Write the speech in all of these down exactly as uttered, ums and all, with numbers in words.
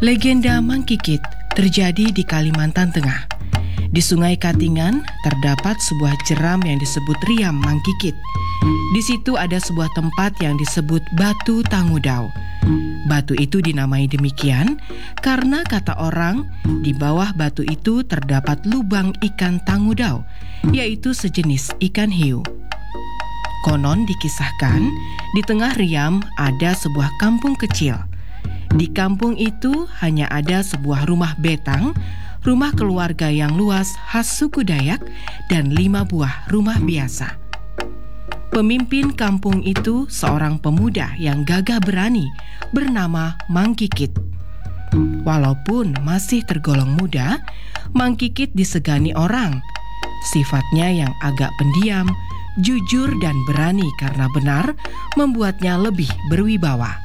Legenda Mang Kikit terjadi di Kalimantan Tengah. Di Sungai Katingan terdapat sebuah jeram yang disebut Riam Mang Kikit. Di situ ada sebuah tempat yang disebut Batu Tangudau. Batu itu dinamai demikian karena kata orang di bawah batu itu terdapat lubang ikan tangudau, yaitu sejenis ikan hiu. Konon dikisahkan di tengah Riam ada sebuah kampung kecil. Di kampung itu hanya ada sebuah rumah betang, rumah keluarga yang luas khas suku Dayak, dan lima buah rumah biasa. Pemimpin kampung itu seorang pemuda yang gagah berani bernama Mang Kikit. Walaupun masih tergolong muda, Mang Kikit disegani orang. Sifatnya yang agak pendiam, jujur dan berani karena benar membuatnya lebih berwibawa.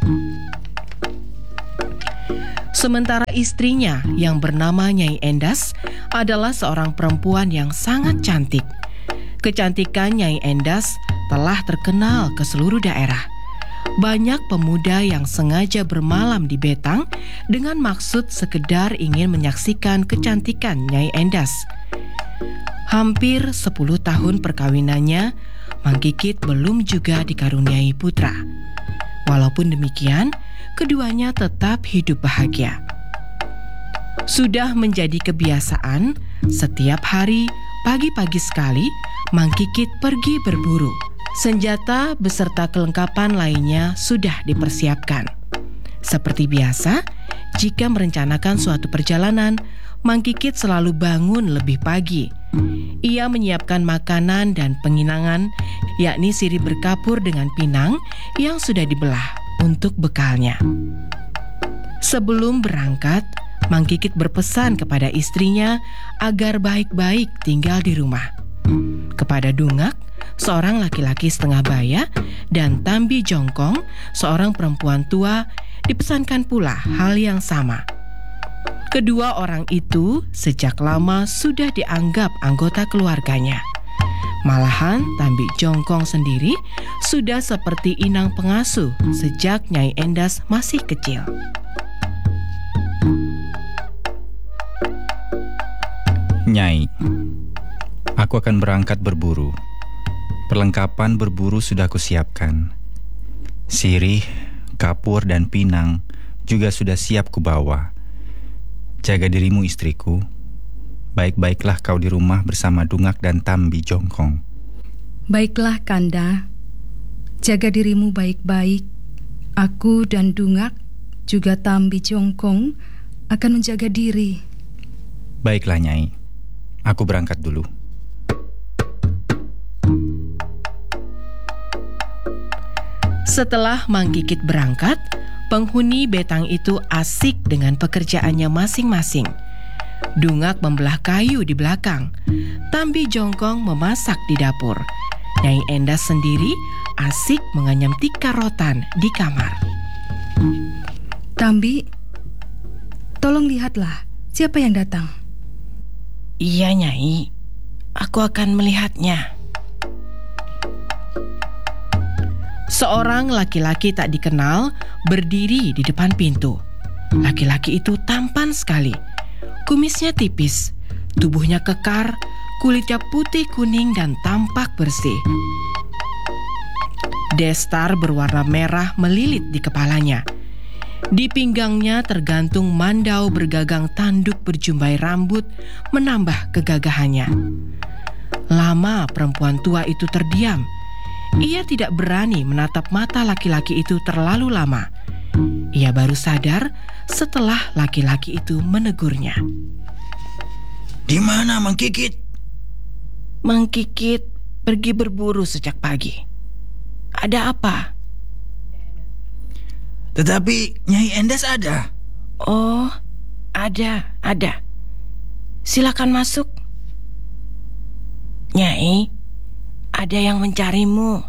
Sementara istrinya yang bernama Nyai Endas adalah seorang perempuan yang sangat cantik. Kecantikan Nyai Endas telah terkenal ke seluruh daerah. Banyak pemuda yang sengaja bermalam di betang dengan maksud sekedar ingin menyaksikan kecantikan Nyai Endas. Hampir sepuluh tahun perkawinannya, Mang Kikit belum juga dikaruniai putra. Walaupun demikian, keduanya tetap hidup bahagia. Sudah menjadi kebiasaan, setiap hari pagi-pagi sekali Mang Kikit pergi berburu. Senjata beserta kelengkapan lainnya sudah dipersiapkan. Seperti biasa, jika merencanakan suatu perjalanan, Mang Kikit selalu bangun lebih pagi. Ia menyiapkan makanan dan penginangan, yakni sirih berkapur dengan pinang yang sudah dibelah untuk bekalnya. Sebelum berangkat, Mang Kikit berpesan kepada istrinya agar baik-baik tinggal di rumah. Kepada Dungak, seorang laki-laki setengah baya, dan Tambi Jongkong, seorang perempuan tua, dipesankan pula hal yang sama. Kedua orang itu sejak lama sudah dianggap anggota keluarganya. Malahan Tambi Jongkong sendiri sudah seperti inang pengasuh sejak Nyai Endas masih kecil. Nyai, aku akan berangkat berburu. Perlengkapan berburu sudah kusiapkan. Sirih, kapur, dan pinang juga sudah siap kubawa. Jaga dirimu, istriku. Baik-baiklah kau di rumah bersama Dungak dan Tambi Jongkong. Baiklah, Kanda. Jaga dirimu baik-baik. Aku dan Dungak, juga Tambi Jongkong, akan menjaga diri. Baiklah, Nyai. Aku berangkat dulu. Setelah Mang Kikit berangkat, penghuni betang itu asik dengan pekerjaannya masing-masing. Dungak membelah kayu di belakang, Tambi Jongkong memasak di dapur. Nyai Endas sendiri asik menganyam tikar rotan di kamar. Tambi, tolong lihatlah siapa yang datang. Iya, Nyai. Aku akan melihatnya. Seorang laki-laki tak dikenal berdiri di depan pintu. Laki-laki itu tampan sekali. Kumisnya tipis, tubuhnya kekar, kulitnya putih kuning dan tampak bersih. Destar berwarna merah melilit di kepalanya. Di pinggangnya tergantung mandau bergagang tanduk berjumbai rambut menambah kegagahannya. Lama perempuan tua itu terdiam. Ia tidak berani menatap mata laki-laki itu terlalu lama. Ia baru sadar setelah laki-laki itu menegurnya. Di mana Mang Kikit? Mang Kikit pergi berburu sejak pagi. Ada apa? Tetapi Nyai Endas ada. Oh, ada, ada. Silakan masuk. Nyai, ada yang mencarimu.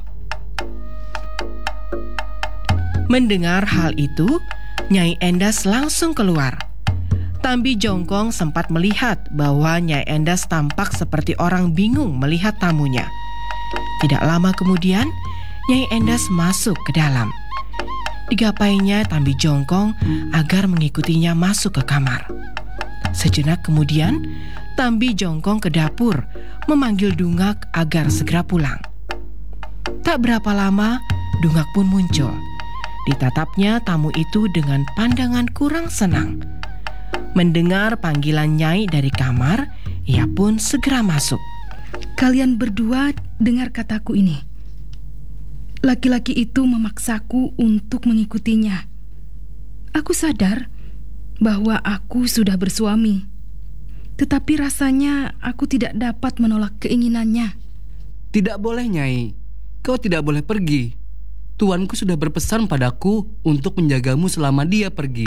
Mendengar hal itu, Nyai Endas langsung keluar. Tambi Jongkong sempat melihat bahwa Nyai Endas tampak seperti orang bingung melihat tamunya. Tidak lama kemudian, Nyai Endas masuk ke dalam. Digapainya Tambi jongkong agar mengikutinya masuk ke kamar. Sejenak kemudian, Tambi jongkong ke dapur memanggil Dungak agar segera pulang. Tak berapa lama, Dungak pun muncul. Ditatapnya tamu itu dengan pandangan kurang senang. Mendengar panggilan Nyai dari kamar, ia pun segera masuk. Kalian berdua dengar kataku ini. Laki-laki itu memaksaku untuk mengikutinya. Aku sadar bahwa aku sudah bersuami. Tetapi rasanya aku tidak dapat menolak keinginannya. Tidak boleh, Nyai. Kau tidak boleh pergi. Tuanku sudah berpesan padaku untuk menjagamu selama dia pergi.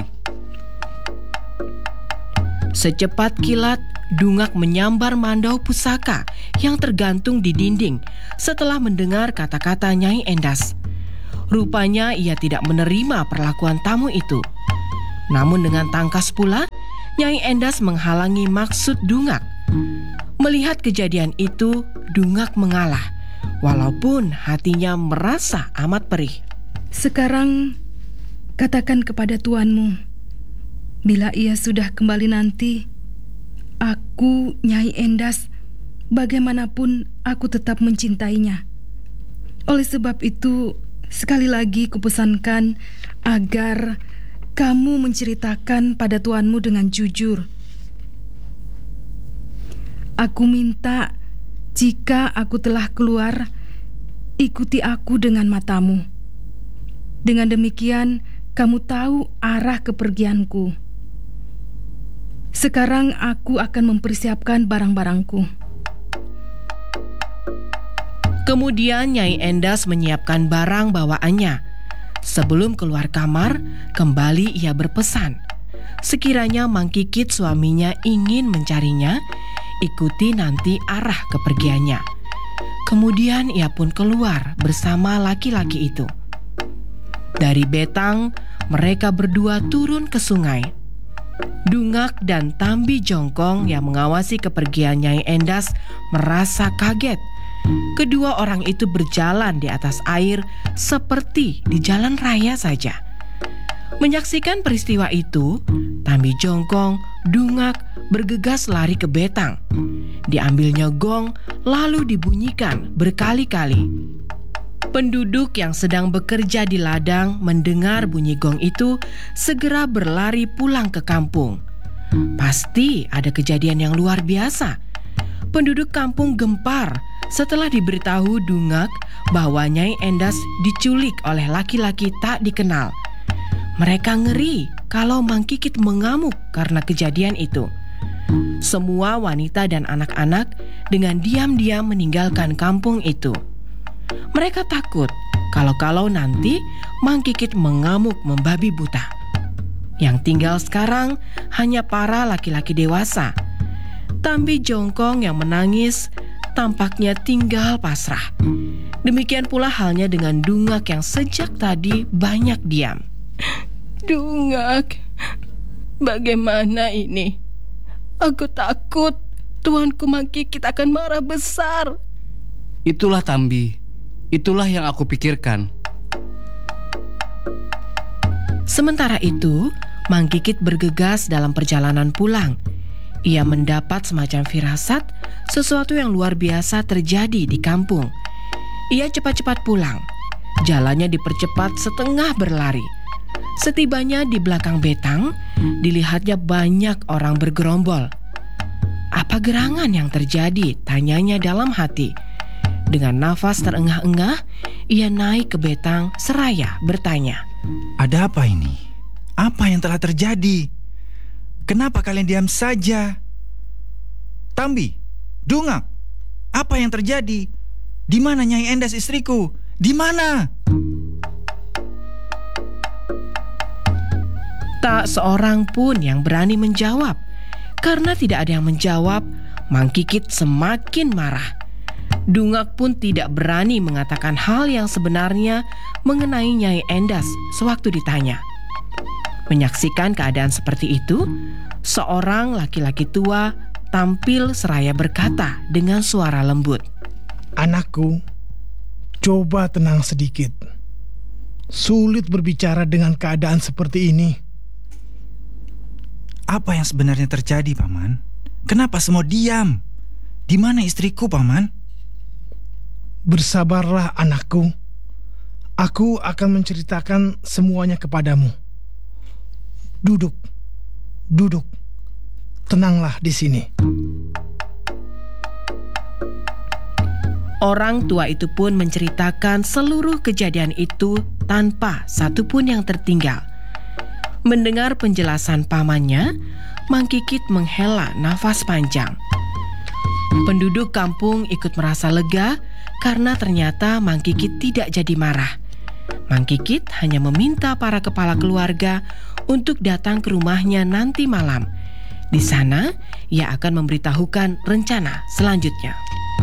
Secepat kilat, Dungak menyambar mandau pusaka yang tergantung di dinding setelah mendengar kata-kata Nyai Endas. Rupanya ia tidak menerima perlakuan tamu itu. Namun dengan tangkas pula, Nyai Endas menghalangi maksud Dungak. Melihat kejadian itu, Dungak mengalah, walaupun hatinya merasa amat perih. Sekarang katakan kepada tuanmu, bila ia sudah kembali nanti, aku, Nyai Endas, bagaimanapun aku tetap mencintainya. Oleh sebab itu, sekali lagi kupesankan agar kamu menceritakan pada tuanmu dengan jujur. Aku minta, jika aku telah keluar, ikuti aku dengan matamu. Dengan demikian, kamu tahu arah kepergianku. Sekarang aku akan mempersiapkan barang-barangku. Kemudian Nyai Endas menyiapkan barang bawaannya. Sebelum keluar kamar, kembali ia berpesan. Sekiranya Mang Kikit suaminya ingin mencarinya, ikuti nanti arah kepergiannya. Kemudian ia pun keluar bersama laki-laki itu. Dari betang, mereka berdua turun ke sungai. Dungak dan Tambi jongkong yang mengawasi kepergian Nyai Endas merasa kaget. Kedua orang itu berjalan di atas air seperti di jalan raya saja. Menyaksikan peristiwa itu, Tambi jongkong, Dungak bergegas lari ke betang. Diambilnya gong lalu dibunyikan berkali-kali. Penduduk yang sedang bekerja di ladang mendengar bunyi gong itu segera berlari pulang ke kampung. Pasti ada kejadian yang luar biasa. Penduduk kampung gempar setelah diberitahu Dungak bahwa Nyai Endas diculik oleh laki-laki tak dikenal. Mereka ngeri kalau Mang Kikit mengamuk karena kejadian itu. Semua wanita dan anak-anak dengan diam-diam meninggalkan kampung itu. Mereka takut kalau-kalau nanti Mang Kikit mengamuk membabi buta. Yang tinggal sekarang hanya para laki-laki dewasa. Tambi jongkong yang menangis tampaknya tinggal pasrah. Demikian pula halnya dengan Dungak yang sejak tadi banyak diam. Dungak, bagaimana ini? Aku takut tuanku Mang Kikit akan marah besar. Itulah Tambi, itulah yang aku pikirkan. Sementara itu, Mang Kikit bergegas dalam perjalanan pulang. Ia mendapat semacam firasat sesuatu yang luar biasa terjadi di kampung. Ia cepat-cepat pulang. Jalannya dipercepat setengah berlari. Setibanya di belakang betang, dilihatnya banyak orang bergerombol. Apa gerangan yang terjadi? Tanyanya dalam hati. Dengan nafas terengah-engah, ia naik ke betang seraya bertanya. Ada apa ini? Apa yang telah terjadi? Kenapa kalian diam saja? Tambi, Dungak, apa yang terjadi? Di mana Nyai Endas istriku? Di mana? Tak seorang pun yang berani menjawab. Karena tidak ada yang menjawab, Mang Kikit semakin marah. Dungak pun tidak berani mengatakan hal yang sebenarnya mengenai Nyai Endas sewaktu ditanya. Menyaksikan keadaan seperti itu, seorang laki-laki tua tampil seraya berkata dengan suara lembut. Anakku, coba tenang sedikit. Sulit berbicara dengan keadaan seperti ini. Apa yang sebenarnya terjadi, Paman? Kenapa semua diam? Di mana istriku, Paman? Bersabarlah, anakku. Aku akan menceritakan semuanya kepadamu. Duduk, duduk. Tenanglah di sini. Orang tua itu pun menceritakan seluruh kejadian itu tanpa satu pun yang tertinggal. Mendengar penjelasan pamannya, Mang Kikit menghela nafas panjang. Penduduk kampung ikut merasa lega karena ternyata Mang Kikit tidak jadi marah. Mang Kikit hanya meminta para kepala keluarga untuk datang ke rumahnya nanti malam. Di sana, ia akan memberitahukan rencana selanjutnya.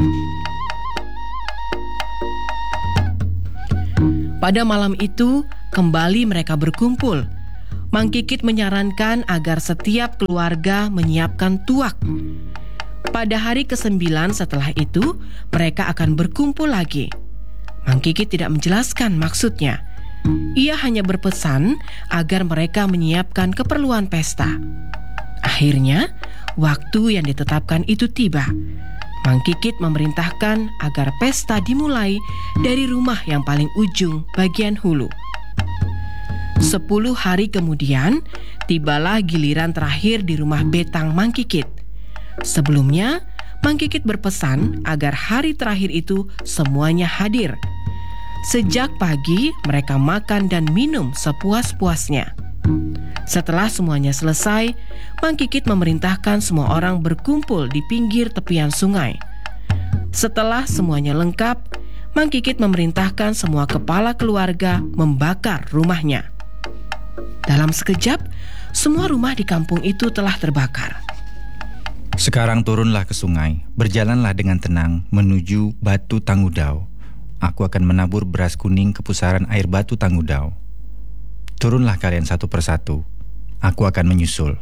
Pada malam itu, kembali mereka berkumpul. Mang Kikit menyarankan agar setiap keluarga menyiapkan tuak. Pada hari kesembilan setelah itu, mereka akan berkumpul lagi. Mang Kikit tidak menjelaskan maksudnya. Ia hanya berpesan agar mereka menyiapkan keperluan pesta. Akhirnya, waktu yang ditetapkan itu tiba. Mang Kikit memerintahkan agar pesta dimulai dari rumah yang paling ujung bagian hulu. Sepuluh hari kemudian, tibalah giliran terakhir di rumah betang Mang Kikit. Sebelumnya, Mang Kikit berpesan agar hari terakhir itu semuanya hadir. Sejak pagi, mereka makan dan minum sepuas-puasnya. Setelah semuanya selesai, Mang Kikit memerintahkan semua orang berkumpul di pinggir tepian sungai. Setelah semuanya lengkap, Mang Kikit memerintahkan semua kepala keluarga membakar rumahnya. Dalam sekejap, semua rumah di kampung itu telah terbakar. Sekarang turunlah ke sungai, berjalanlah dengan tenang menuju Batu Tangudau. Aku akan menabur beras kuning ke pusaran air Batu Tangudau. Turunlah kalian satu persatu. Aku akan menyusul.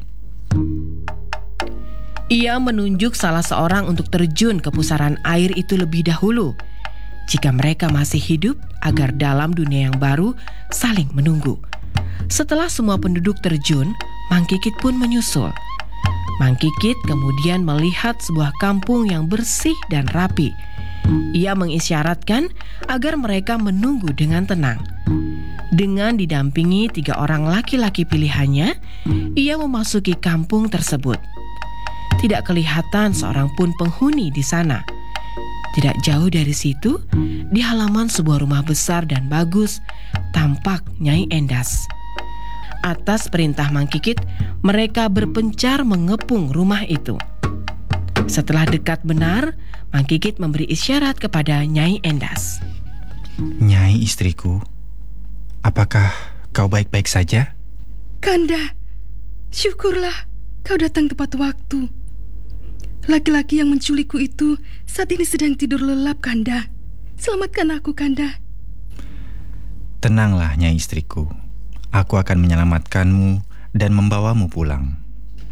Ia menunjuk salah seorang untuk terjun ke pusaran air itu lebih dahulu. Jika mereka masih hidup, agar dalam dunia yang baru saling menunggu. Setelah semua penduduk terjun, Mang Kikit pun menyusul. Mang Kikit kemudian melihat sebuah kampung yang bersih dan rapi. Ia mengisyaratkan agar mereka menunggu dengan tenang. Dengan didampingi tiga orang laki-laki pilihannya, ia memasuki kampung tersebut. Tidak kelihatan seorang pun penghuni di sana. Tidak jauh dari situ, di halaman sebuah rumah besar dan bagus, tampak Nyai Endas. Atas perintah Mang Kikit, mereka berpencar mengepung rumah itu. Setelah dekat benar, Mang Kikit memberi isyarat kepada Nyai Endas. Nyai istriku, apakah kau baik-baik saja? Kanda, syukurlah kau datang tepat waktu. Laki-laki yang menculikku itu saat ini sedang tidur lelap, Kanda. Selamatkan aku, Kanda. Tenanglah, Nyai istriku. Aku akan menyelamatkanmu dan membawamu pulang.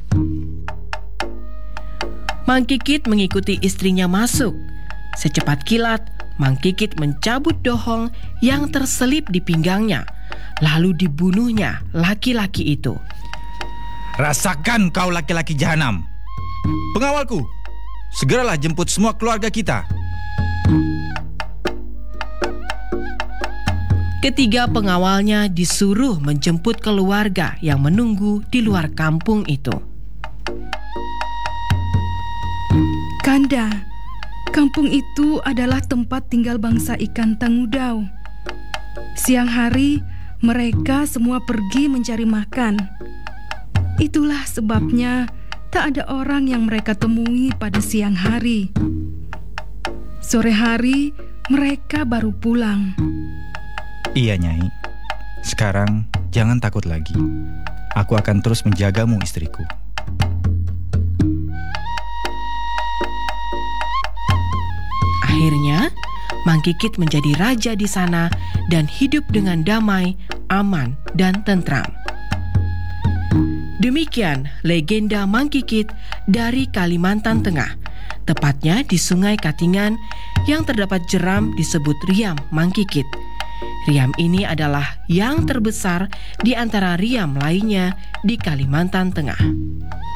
Mang Kikit mengikuti istrinya masuk. Secepat kilat, Mang Kikit mencabut dohong yang terselip di pinggangnya. Lalu dibunuhnya laki-laki itu. Rasakan kau laki-laki jahanam! Pengawalku, segeralah jemput semua keluarga kita. Ketiga pengawalnya disuruh menjemput keluarga yang menunggu di luar kampung itu. Kanda, kampung itu adalah tempat tinggal bangsa ikan Tangudau. Siang hari, mereka semua pergi mencari makan. Itulah sebabnya tak ada orang yang mereka temui pada siang hari. Sore hari, mereka baru pulang. Iya, Nyai. Sekarang jangan takut lagi. Aku akan terus menjagamu, istriku. Akhirnya, Mang Kikit menjadi raja di sana dan hidup dengan damai, aman, dan tentram. Demikian legenda Mang Kikit dari Kalimantan Tengah, tepatnya di Sungai Katingan yang terdapat jeram disebut Riam Mang Kikit. Riam ini adalah yang terbesar di antara riam lainnya di Kalimantan Tengah.